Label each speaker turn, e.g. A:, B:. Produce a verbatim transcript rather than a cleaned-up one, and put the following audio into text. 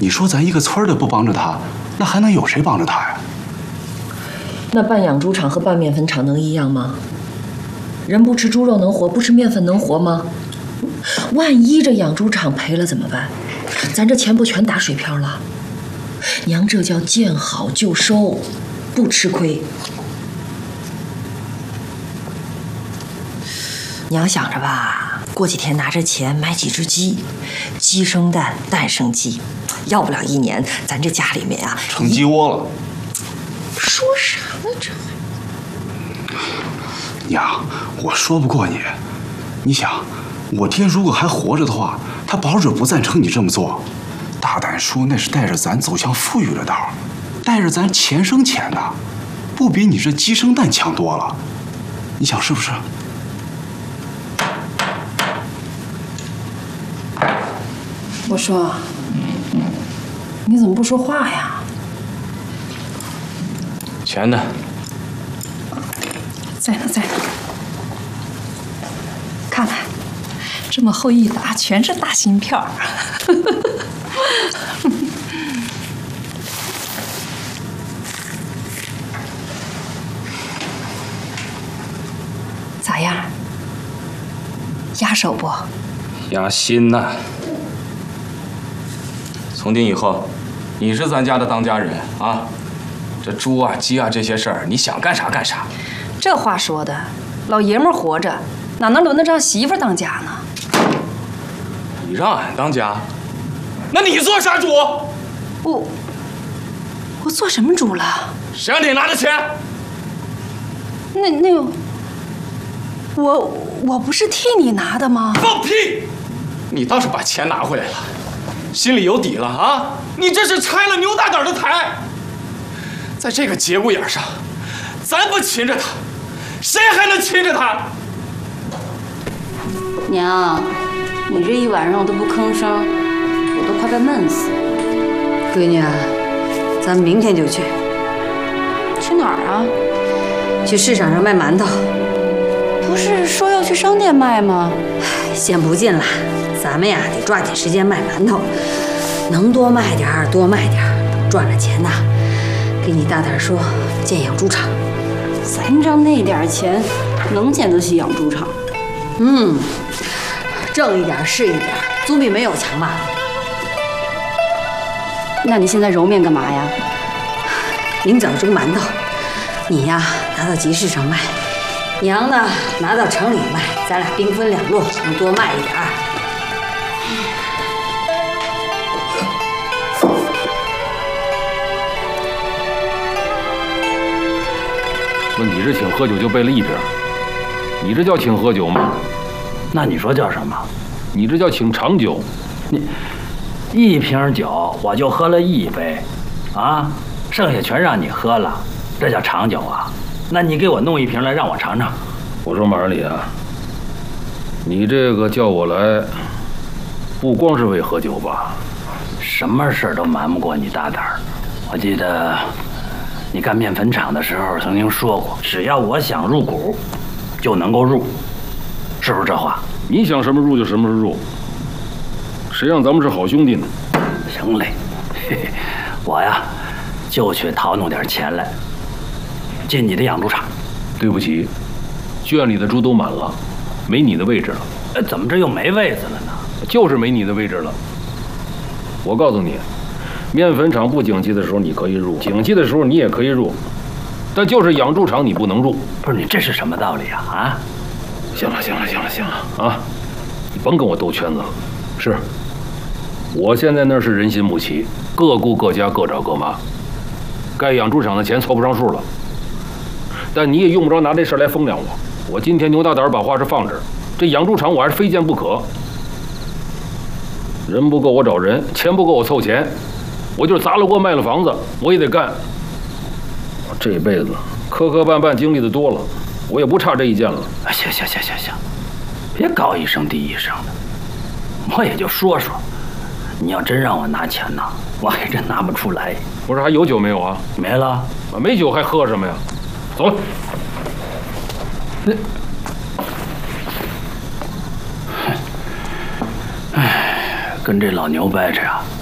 A: 你说咱一个村的不帮着他，那还能有谁帮着他呀？
B: 那办养猪场和办面粉厂能一样吗？人不吃猪肉能活，不吃面粉能活吗？万一这养猪场赔了怎么办？咱这钱不全打水漂了？娘，这叫见好就收，不吃亏。娘想着吧，过几天拿着钱买几只鸡，鸡生蛋，蛋生鸡，要不了一年，咱这家里面啊
A: 成鸡窝了。
B: 说啥呢这？
A: 娘，我说不过你。你想，我爹如果还活着的话，他保准不赞成你这么做。大胆叔那是带着咱走向富裕的道，带着咱钱生钱的，不比你这鸡生蛋强多了。你想是不是？
C: 我说，你怎么不说话呀？
D: 钱呢？
C: 在呢，在呢。看看，这么厚一沓，全是大芯片儿。咋样？压手不？
D: 压心呐！从今以后，你是咱家的当家人啊！这猪啊、鸡啊这些事儿，你想干啥干啥。
C: 这话说的，老爷们儿活着，哪能轮得上媳妇儿当家呢？
D: 你让俺当家，那你做啥主？
C: 我我做什么主了？
D: 谁让你拿的钱？
C: 那那个，我我不是替你拿的吗？
D: 放屁！你倒是把钱拿回来了，心里有底了啊！你这是拆了牛大胆的台，在这个节骨眼上，咱不擒着他，谁还能擒着他？
E: 娘，你这一晚上都不吭声，我都快被闷死了。
F: 闺女啊，咱们明天就去。
E: 去哪儿啊？
F: 去市场上卖馒头。
E: 不是说要去商店卖吗？
F: 先不进了，咱们呀得抓紧时间卖馒头，能多卖点儿多卖点儿，等赚了钱呐，给你大胆说建养猪场。
E: 咱这那点钱，能建得起养猪场？
F: 嗯，挣一点是一点，总比没有强吧？
E: 那你现在揉面干嘛呀？
F: 明早蒸馒头，你呀拿到集市上卖，娘呢拿到城里卖，咱俩兵分两路，能多卖一点儿。
G: 说你这请喝酒就备了一瓶，你这叫请喝酒吗？
H: 那你说叫什么？
G: 你这叫请长酒。
H: 你一瓶酒我就喝了一杯，啊，剩下全让你喝了，这叫长酒啊？那你给我弄一瓶来让我尝尝。
G: 我说马尔里啊，你这个叫我来，不光是为喝酒吧？
H: 什么事都瞒不过你大胆儿。我记得你干面粉厂的时候曾经说过，只要我想入股，就能够入，是不是这话？
G: 你想什么入就什么时候入，谁让咱们是好兄弟呢？
H: 行嘞，嘿嘿，我呀就去淘弄点钱来，进你的养猪场。
G: 对不起，圈里的猪都满了，没你的位置了。
H: 哎，怎么这又没位子了呢？
G: 就是没你的位置了。我告诉你，面粉厂不景气的时候你可以入，景气的时候你也可以入，但就是养猪场你不能入。
H: 不是你这是什么道理啊？啊！
G: 行了行了行了行了啊！你甭跟我兜圈子了。是，我现在那是人心不齐，各顾各家，各找各妈，该养猪场的钱凑不上数了。但你也用不着拿这事来风凉我。我今天牛大胆把话是放这儿，这养猪场我还是非见不可。人不够我找人，钱不够我凑钱，我就是砸了锅卖了房子我也得干。我这辈子磕磕绊绊经历的多了，我也不差这一件了。
H: 行行行行行，别高一声低一声的，我也就说说。你要真让我拿钱呢，我还真拿不出来。
G: 不是还有酒没有啊？
H: 没了。
G: 啊，没酒还喝什么呀？走了。
H: 那，哎，跟这老牛掰扯呀，